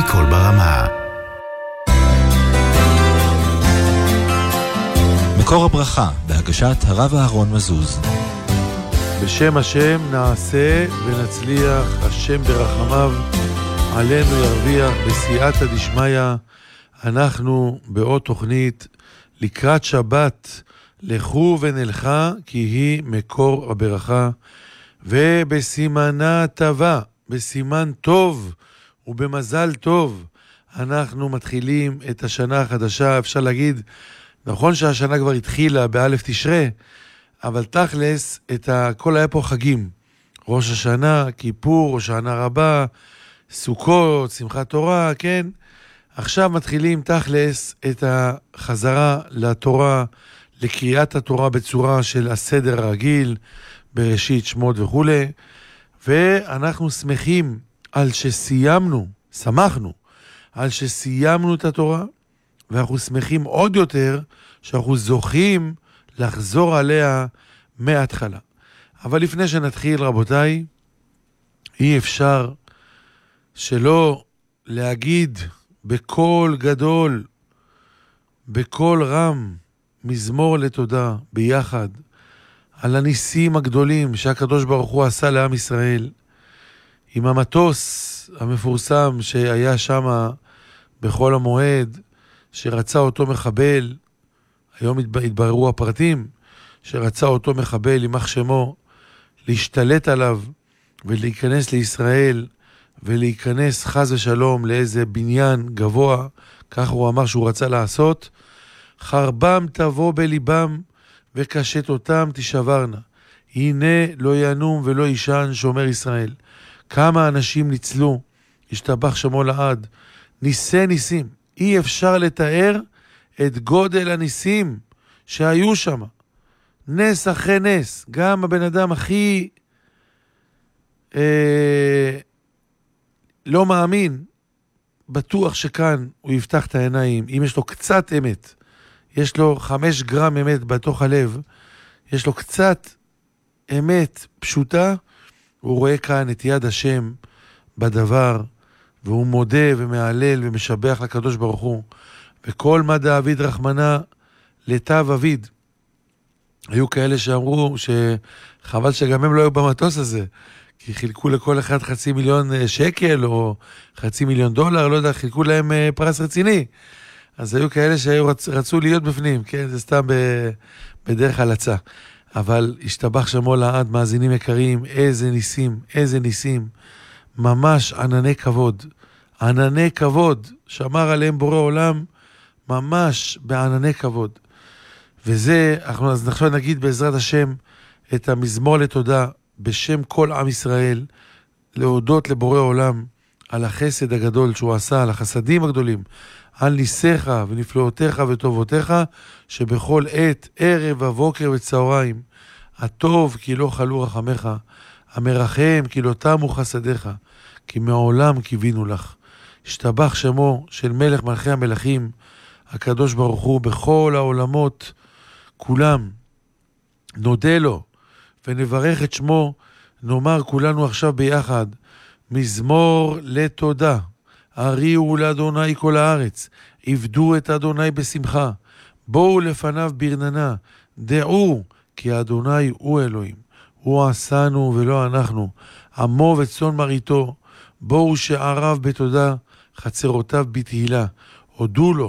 מקול ברמה. מקור הברכה, בהגשת הרב אהרון מזוז. בשם השם נעשה ונצליח, השם ברחמיו עלינו ירוויח, בסייעתא דשמיא. אנחנו בעוד תוכנית לקראת שבת, לכו ונלכה כי היא מקור הברכה, ובסימנה טובה, בסימן טוב ובמזל טוב אנחנו מתחילים את השנה החדשה. אפשר להגיד, נכון שהשנה כבר התחילה באלף תשרה, אבל תכלס הכל היה פה חגים, ראש השנה, כיפור, ראש השנה רבה, סוכות, שמחת תורה, כן? עכשיו מתחילים תכלס את החזרה לתורה, לקריאת התורה בצורה של הסדר הרגיל, בראשית, שמות וכו'. ואנחנו שמחים על שסיימנו, שמחנו על שסיימנו את התורה, ואנחנו שמחים עוד יותר שאנחנו זוכים לחזור עליה מההתחלה. אבל לפני שנתחיל, רבותיי, אי אפשר שלא להגיד בקול גדול, בקול רם, מזמור לתודה ביחד, על הניסים הגדולים שהקדוש ברוך הוא עשה לעם ישראל, עם המטוס המפורסם שהיה שם בכל המועד, שרצה אותו מחבל, היום התבררו הפרטים, שרצה אותו מחבל יימח שמו, להשתלט עליו ולהיכנס לישראל, ולהיכנס חס ושלום לאיזה בניין גבוה, כך הוא אמר שהוא רצה לעשות. חרבם תבוא בליבם וקשתותם תשברנה, הנה לא ינום ולא ישן שומר ישראל. כמה אנשים ניצלו, השתבח שמו לעד, ניסי ניסים, אי אפשר לתאר את גודל הניסים שהיו שם, נס אחרי נס. גם הבן אדם הכי לא מאמין, בטוח שכאן הוא יפתח את העיניים, אם יש לו קצת אמת, יש לו 5 גרם אמת בתוך הלב, יש לו קצת אמת פשוטה, הוא רואה כאן את יד השם בדבר, והוא מודה ומעלל ומשבח לקדוש ברוך הוא. וכל מה דאביד רחמנה לטב אביד. היו כאלה שאמרו שחבל שגם הם לא היו במטוס הזה, כי חילקו לכל אחד $500,000 או $500,000, לא יודע, חילקו להם פרס רציני. אז היו כאלה שרצו להיות בפנים, כן? זה סתם בדרך הלצה. אבל השתבח שמו לעד, מאזינים יקרים, איזה ניסים, איזה ניסים. ממש ענני כבוד. ענני כבוד, שמר עליהם בורא עולם, ממש בענני כבוד. וזה, אז עכשיו נגיד בעזרת השם את המזמור לתודה, בשם כל עם ישראל, להודות לבורא עולם על החסד הגדול שהוא עשה, על החסדים הגדולים, על ניסיך ונפלאותיך וטובותיך, שבכל עת, ערב ובוקר וצהריים, הטוב כי לא חלו רחמך, המרחם כי לא תמו חסדיך, כי מעולם קיווינו לך. השתבח שמו של מלך מלכי המלכים, הקדוש ברוך הוא בכל העולמות כולם. נודה לו ונברך את שמו, נאמר כולנו עכשיו ביחד, מזמור לתודה. הריעו לאדוני כל הארץ, עבדו את אדוני בשמחה, בואו לפניו ברננה, דעו כי אדוני הוא אלוהים, הוא עשנו ולא אנחנו, עמו וצאן מרעיתו, בואו שעריו בתודה, חצרותיו בתהילה, הודו לו